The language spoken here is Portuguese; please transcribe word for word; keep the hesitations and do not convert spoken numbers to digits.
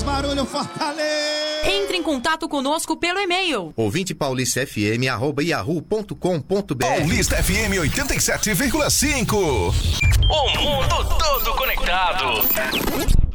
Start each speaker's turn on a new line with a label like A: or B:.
A: barulho, Fortaleza!
B: Entre em contato conosco pelo e-mail
C: ouvinte paulista f m arroba yahoo ponto com ponto b r.
D: Paulista F M oitenta e sete vírgula cinco.
E: O mundo todo conectado.